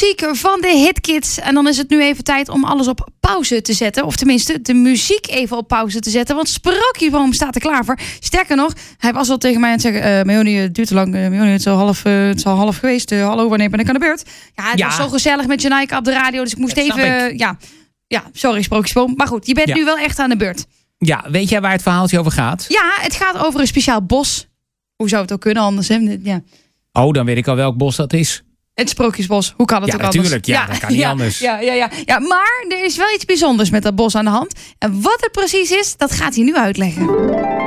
muziek van de Hitkids. En dan is het nu even tijd om alles op pauze te zetten. Of tenminste, de muziek even op pauze te zetten. Want Sprookjesboom staat er klaar voor. Sterker nog, hij was al tegen mij aan het zeggen... Meoni, het duurt te lang. Meoni, het is al half geweest. Hallo, wanneer ben ik aan de beurt? Ja, het was zo gezellig met Janaika op de radio. Dus ik moest even... Ja, sorry Sprookjesboom. Maar goed, je bent nu wel echt aan de beurt. Ja, weet jij waar het verhaaltje over gaat? Ja, het gaat over een speciaal bos. Hoe zou het ook kunnen anders? Hè? Ja. Oh, dan weet ik al welk bos dat is. Het Sprookjesbos. Hoe kan het ook anders? Natuurlijk. Ja, dat kan niet anders. Ja, maar er is wel iets bijzonders met dat bos aan de hand. En wat het precies is, dat gaat hij nu uitleggen.